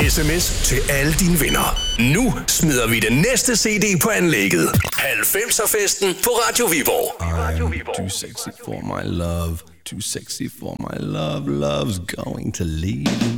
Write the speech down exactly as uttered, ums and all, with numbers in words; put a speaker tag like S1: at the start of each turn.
S1: sms til alle dine venner. Nu smider vi den næste C D på anlægget. halvfemser-festen på Radio Viborg.
S2: I'm too sexy for my love. Too sexy for my love. Love's going to leave.